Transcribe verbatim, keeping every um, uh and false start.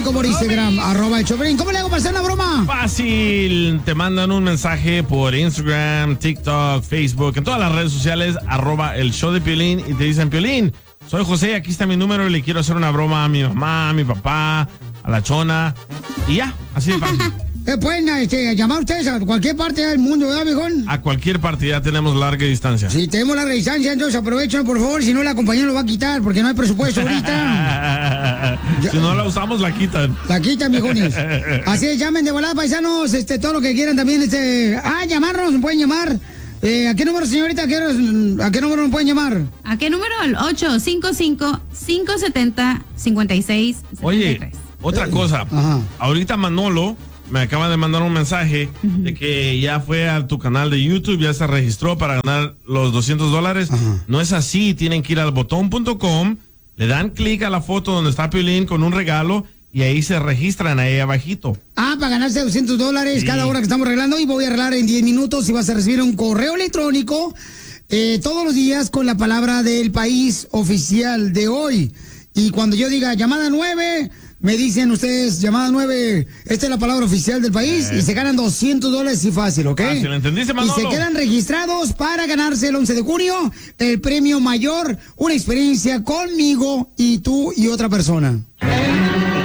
Público por Instagram, arroba el Choplin. ¿Cómo le hago para hacer una broma? Fácil, te mandan un mensaje por Instagram, TikTok, Facebook, en todas las redes sociales, arroba el show de Piolín, y te dicen, Piolín, soy José, aquí está mi número y le quiero hacer una broma a mi mamá, a mi papá, a la chona, y ya, así de fácil. Eh, pueden este, llamar ustedes a cualquier parte del mundo, ¿verdad, viejón? A cualquier parte, ya tenemos larga distancia. Si tenemos larga distancia, entonces aprovechen, por favor, si no la compañía lo va a quitar, porque no hay presupuesto ahorita. Si no la usamos, la quitan. La quitan, viejones. Así es, llamen de volada, paisanos, este, todo lo que quieran también, este... Ah, llamarnos, pueden llamar. Eh, ¿A qué número, señorita? ¿A qué, ¿A qué número nos pueden llamar? ¿A qué número? Al ocho cinco cinco, cinco siete cero, cinco seis siete tres. Oye, otra cosa. Ajá. Ahorita Manolo me acaba de mandar un mensaje uh-huh. de que ya fue a tu canal de YouTube, ya se registró para ganar los doscientos dólares. Uh-huh. No es así, tienen que ir al botón punto com, le dan clic a la foto donde está Piolín con un regalo y ahí se registran ahí abajito. Ah, para ganarse doscientos dólares sí. Cada hora que estamos arreglando, y voy a arreglar en diez minutos y vas a recibir un correo electrónico eh, todos los días con la palabra del país oficial de hoy. Y cuando yo diga llamada nueve... me dicen ustedes, llamada nueve, esta es la palabra oficial del país, eh. y se ganan doscientos dólares y fácil, ¿ok? Fácil, ¿entendiste, Manolo? Y se quedan registrados para ganarse el once de junio el premio mayor, una experiencia conmigo y tú y otra persona.